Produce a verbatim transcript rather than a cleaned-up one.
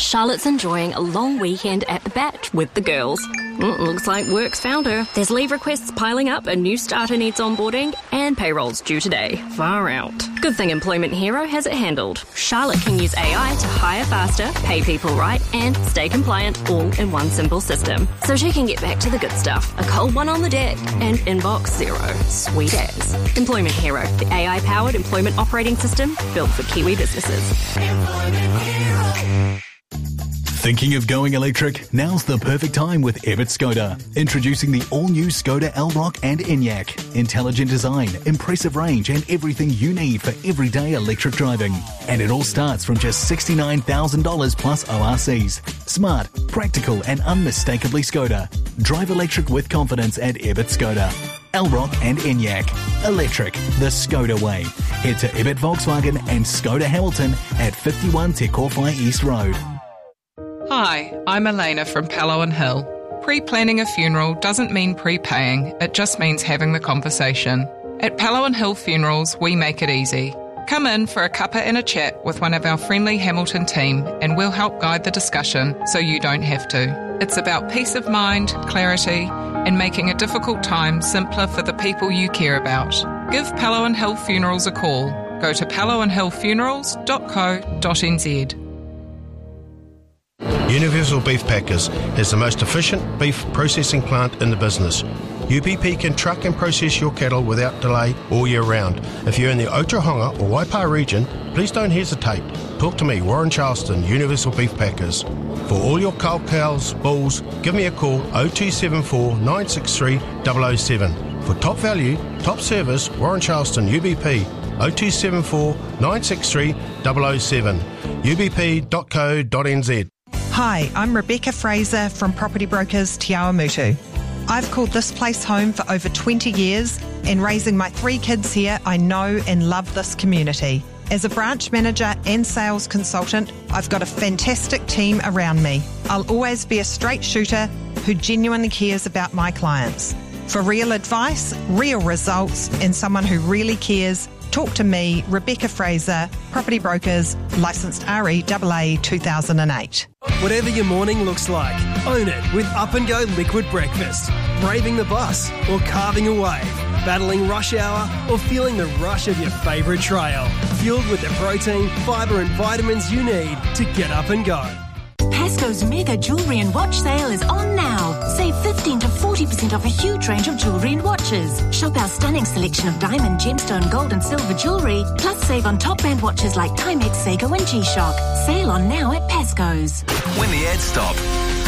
Charlotte's enjoying a long weekend at the Bat with the girls. Mm, looks like work's found her. There's leave requests piling up, a new starter needs onboarding, and payroll's due today. Far out. Good thing Employment Hero has it handled. Charlotte can use A I to hire faster, pay people right, and stay compliant all in one simple system. So she can get back to the good stuff. A cold one on the deck and inbox zero. Sweet as. Employment Hero, the A I-powered employment operating system built for Kiwi businesses. Employment Hero. Thinking of going electric? Now's the perfect time with Ebbett Skoda. Introducing the all-new Skoda Elrock and Enyaq. Intelligent design, impressive range, and everything you need for everyday electric driving. And it all starts from just sixty-nine thousand dollars plus O R Cs. Smart, practical, and unmistakably Skoda. Drive electric with confidence at Ebbett Skoda. Elrock and Enyaq. Electric, the Skoda way. Head to Ebbett Volkswagen and Skoda Hamilton at fifty-one Te Kowhai East Road. Hi, I'm Elena from Pallo and Hill. Pre-planning a funeral doesn't mean prepaying, it just means having the conversation. At Pallo and Hill Funerals, we make it easy. Come in for a cuppa and a chat with one of our friendly Hamilton team and we'll help guide the discussion so you don't have to. It's about peace of mind, clarity, and making a difficult time simpler for the people you care about. Give Pallo and Hill Funerals a call. Go to pallo and hill funerals dot co dot n z. Universal Beef Packers is the most efficient beef processing plant in the business. U B P can truck and process your cattle without delay all year round. If you're in the Otahonga or Waipa region, please don't hesitate. Talk to me, Warren Charleston, Universal Beef Packers. For all your cow cows, bulls, give me a call oh two seven four, nine six three, double oh seven. For top value, top service, Warren Charleston, U B P, oh two seven four, nine six three, double oh seven, u b p dot co dot n z. Hi, I'm Rebecca Fraser from Property Brokers Te Awamutu. I've called this place home for over twenty years, and raising my three kids here, I know and love this community. As a branch manager and sales consultant, I've got a fantastic team around me. I'll always be a straight shooter who genuinely cares about my clients. For real advice, real results, and someone who really cares, talk to me, Rebecca Fraser, Property Brokers, licensed R E A A two thousand eight. Whatever your morning looks like, own it with Up and Go Liquid Breakfast. Braving the bus or carving a wave, battling rush hour or feeling the rush of your favourite trail. Fueled with the protein, fibre and vitamins you need to get up and go. Pasco's mega jewellery and watch sale is on now. Save fifteen to forty percent off a huge range of jewellery and watches. Shop our stunning selection of diamond, gemstone, gold and silver jewellery. Plus save on top brand watches like Timex, Seiko and G-Shock. Sale on now at Pasco's. When the ads stop,